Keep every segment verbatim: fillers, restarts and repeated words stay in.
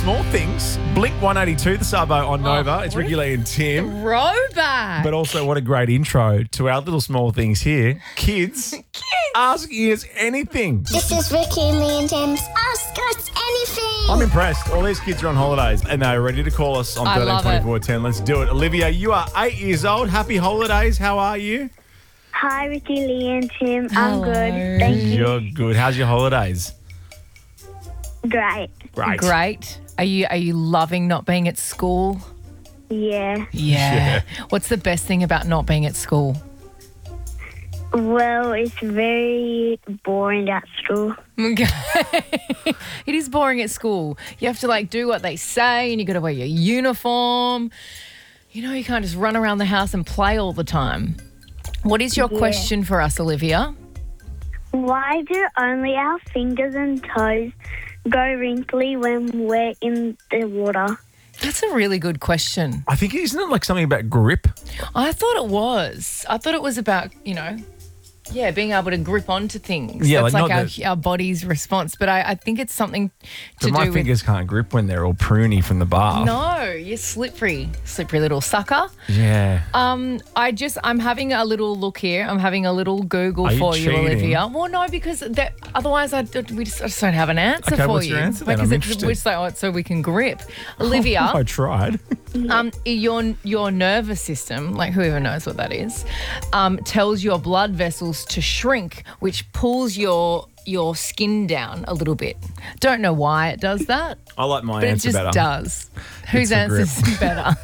small things. Blink one eighty-two, the Sabo on Nova. Oh, it's what Ricky a Lee and Tim. Throwback. But also, what a great intro to our little small things here. Kids, Kids. asking us anything. This is Ricky and Lee and Tim's Ask Us Anything. I'm impressed. All these kids are on holidays and they're ready to call us on I thirteen love twenty-four ten. Let's do it. Olivia, you are eight years old. Happy holidays. How are you? Hi, Ricky, Lee, and Tim. I'm Hello. good. Thank you. You're good. How's your holidays? Great. Great. Great. Are you are you loving not being at school? Yeah. Yeah. What's the best thing about not being at school? Well, it's very boring at school. Okay. It is boring at school. You have to like do what they say and you got to wear your uniform. You know, you can't just run around the house and play all the time. What is your Yeah. question for us, Olivia? Why do only our fingers and toes go wrinkly when we're in the water? That's a really good question. I think, isn't it like something about grip? I thought it was. I thought it was about, you know, yeah, being able to grip onto things. Yeah, That's like like, not our, that- our body's response. But I, I think it's something to But my do with... fingers can't grip when they're all pruny from the bath. No, you're slippery, slippery little sucker. Yeah. Um, I just, I'm having a little look here. I'm having a little Google Are you for you, cheating? Olivia. Well, no, because that, otherwise I, we just, I just don't have an answer Okay, for what's you. your answer then? Because I'm it- interested. we're just like, oh, it's so we can grip. Olivia, I tried. um, your your nervous system, like whoever knows what that is, um, tells your blood vessels to shrink, which pulls your your skin down a little bit. Don't know why it does that, I like my but it answer just better. does. Whose a grip. answer is better?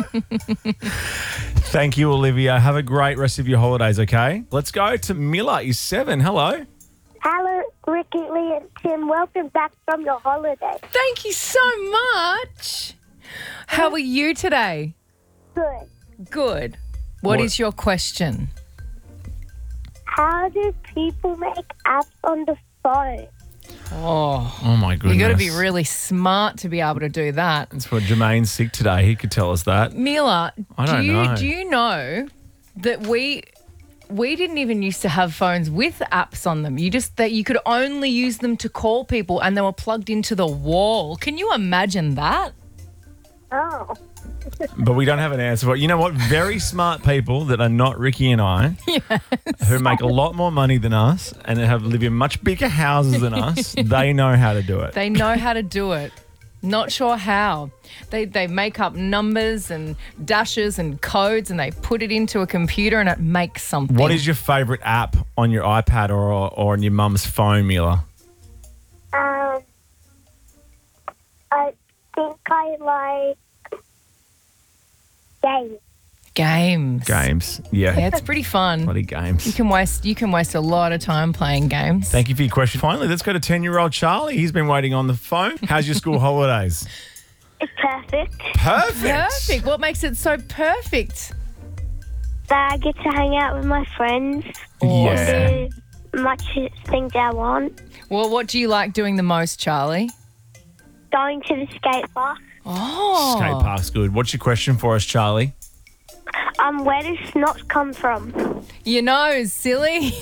Thank you, Olivia. Have a great rest of your holidays, okay? Let's go to Miller. He's seven. Hello. Hello, Ricky, Lee, and Tim. Welcome back from your holiday. Thank you so much. How are you today? Good. Good. What What- is your question? How do people make apps on the phone? Oh, Oh, my goodness. you got to be really smart to be able to do that. That's for Jermaine's sick today. He could tell us that. Mila, I do don't you know. do you know that we we didn't even used to have phones with apps on them. You just that you could only use them to call people and they were plugged into the wall. Can you imagine that? Oh. But we don't have an answer for it. You know what? Very smart people that are not Ricky and I, who make a lot more money than us and have live in much bigger houses than us, they know how to do it. They know how to do it. Not sure how. They they make up numbers and dashes and codes and they put it into a computer and it makes something. What is your favourite app on your iPad or, or on your mum's phone, Mila? Um, I think I like games. games? Games. Yeah. Yeah, it's pretty fun. Bloody You games. can waste you can waste a lot of time playing games. Thank you for your question. Finally, let's go to ten-year-old Charlie. He's been waiting on the phone. How's your school holidays? It's perfect. Perfect. Perfect. What makes it so perfect? That I get to hang out with my friends. Yeah. Do much things I want. Well, what do you like doing the most, Charlie? Going to the skate park. Oh, Skate park's good. What's your question for us, Charlie? Um, where does snot come from? you know, silly.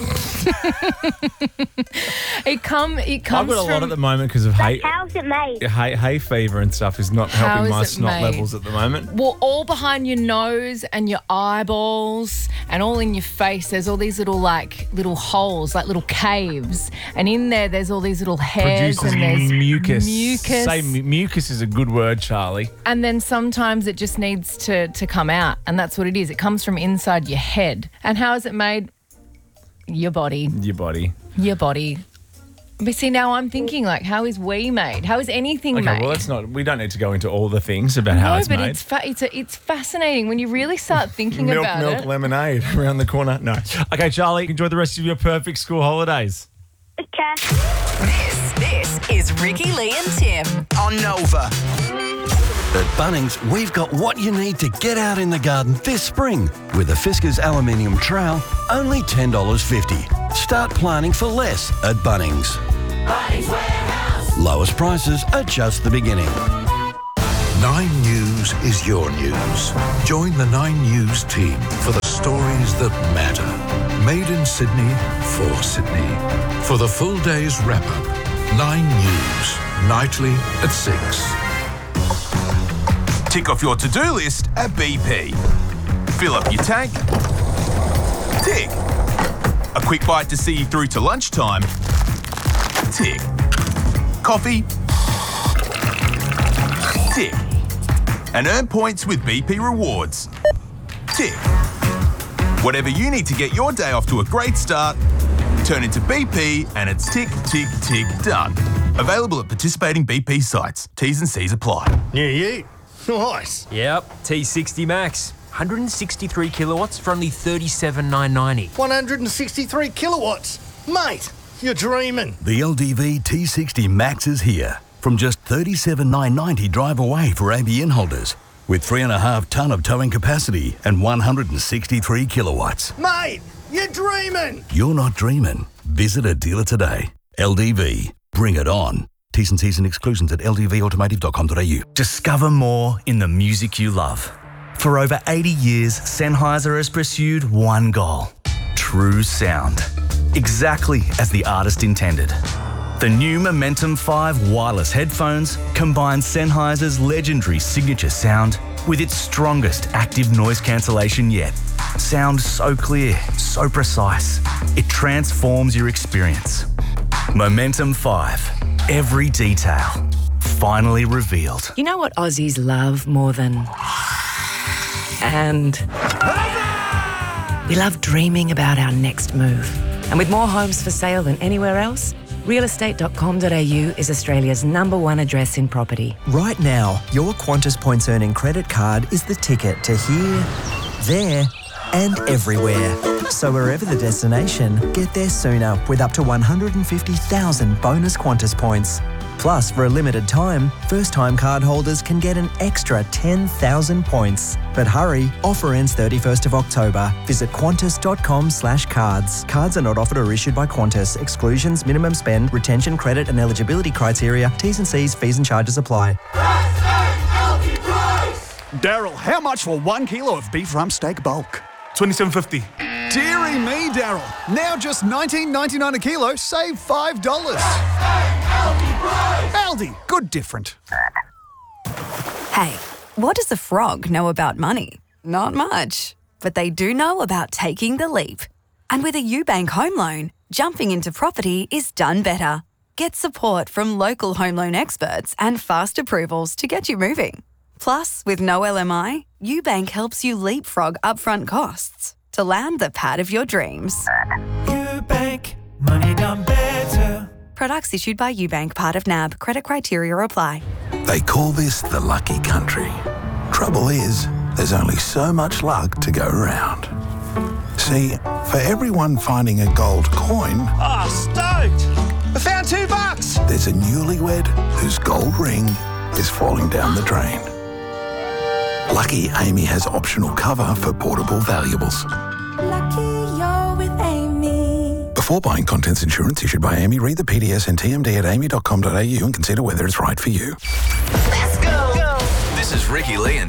it come it I've comes got a lot from at the moment because of hay, How's it made? hay, hay fever and stuff is not How helping is my it snot made? levels at the moment. well, all behind your nose and your eyeballs and all in your face. There's all these little like little holes, like little caves, and in there there's all these little hairs Produces and there's mucus. mucus. Say mu- mucus is a good word, Charlie. And then sometimes it just needs to, to come out. And that's what it is. It comes from inside your head. And how is it made? Your body. Your body. Your body. But see, now I'm thinking, like, how is we made? How is anything Okay, made? well, let's not. We don't need to go into all the things about how no, it's but made. it's fa- it's a, it's fascinating when you really start thinking milk, about milk, it. lemonade around the corner. No. Okay, Charlie, enjoy the rest of your perfect school holidays. Okay. This, this is Ricky, Lee and Tim on Nova. At Bunnings, we've got what you need to get out in the garden this spring. With a Fiskars aluminium trowel, only ten dollars fifty. Start planting for less at Bunnings. Bunnings Warehouse. Lowest prices are just the beginning. Nine News is your news. Join the Nine News team for the stories that matter. Made in Sydney for Sydney. For the full day's wrap-up, Nine News, nightly at six. Tick off your to-do list at B P. Fill up your tank. Tick. A quick bite to see you through to lunchtime. Tick. Coffee. Tick. And earn points with B P Rewards. Tick. Whatever you need to get your day off to a great start, turn into B P and it's tick, tick, tick, done. Available at participating B P sites. T's and C's apply. Yeah, yeah. Nice. Yep, T sixty Max. one hundred sixty-three kilowatts for only thirty-seven thousand nine hundred ninety. one hundred sixty-three kilowatts. Mate, you're dreaming. The L D V T sixty Max is here. From just thirty-seven thousand nine hundred ninety drive away for A B N holders. With three and a half tonne of towing capacity and one hundred sixty-three kilowatts. Mate, you're dreaming. You're not dreaming. Visit a dealer today. L D V. Bring it on. T's and C's and exclusions at l d v automotive dot com dot a u. Discover more in the music you love. For over eighty years, Sennheiser has pursued one goal. True sound. Exactly as the artist intended. The new Momentum five wireless headphones combine Sennheiser's legendary signature sound with its strongest active noise cancellation yet. Sound so clear, so precise. It transforms your experience. Momentum five. Every detail. Finally revealed. You know what Aussies love more than... And... We love dreaming about our next move. And with more homes for sale than anywhere else, real estate dot com dot a u is Australia's number one address in property. Right now, your Qantas Points Earning credit card is the ticket to here, there, and everywhere. So wherever the destination, get there sooner with up to one hundred fifty thousand bonus Qantas points. Plus, for a limited time, first-time card holders can get an extra ten thousand points. But hurry, offer ends thirty-first of October. Visit qantas dot com slash cards. Cards are not offered or issued by Qantas. Exclusions, minimum spend, retention, credit and eligibility criteria, T's and C's, fees and charges apply. Daryl, how much for one kilo of beef rump steak bulk? twenty-seven fifty. Deary me, Daryl. Now just nineteen ninety-nine a kilo, save five dollars. Aldi, good different. Hey, what does a frog know about money? Not much. But they do know about taking the leap. And with a UBank home loan, jumping into property is done better. Get support from local home loan experts and fast approvals to get you moving. Plus, with no L M I, UBank helps you leapfrog upfront costs to land the pad of your dreams. UBank, money done better. Products issued by UBank, part of N A B. Credit criteria apply. They call this the lucky country. Trouble is, there's only so much luck to go around. See, for everyone finding a gold coin... Oh, stoked! I found two bucks! There's a newlywed whose gold ring is falling down the drain. Lucky Amy has optional cover for portable valuables. Lucky you're with Amy. Before buying contents insurance issued by Amy, read the P D S and T M D at amy dot com dot a u and consider whether it's right for you. Let's go. go. This is Ricky Lee and